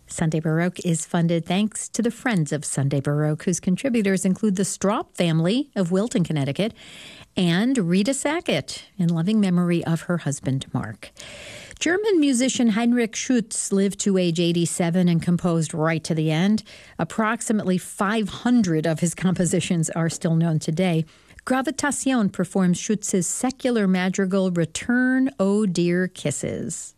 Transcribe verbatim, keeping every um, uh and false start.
Sunday Baroque is funded thanks to the Friends of Sunday Baroque, whose contributors include the Stroup family of Wilton, Connecticut, and Rita Sackett, in loving memory of her husband, Mark. German musician Heinrich Schütz lived to age eighty-seven and composed right to the end. Approximately five hundred of his compositions are still known today. Gravitation performs Schütz's secular madrigal Return, O Dear Kisses.